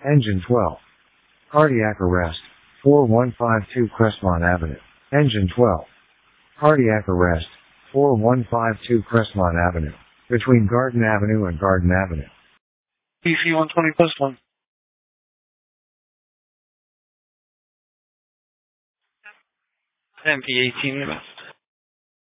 Engine 12. Cardiac arrest. 4152 Crestmont Avenue. Engine 12. Cardiac arrest. 4152 Crestmont Avenue. Between Garden Avenue and Garden Avenue. PC 120 plus 1. MP 18 the best.